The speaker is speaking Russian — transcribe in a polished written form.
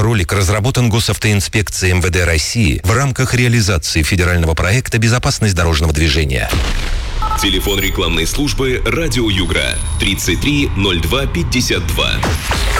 Ролик разработан Госавтоинспекцией МВД России в рамках реализации федерального проекта «Безопасность дорожного движения». Телефон рекламной службы «Радио Югра» 33 02 52.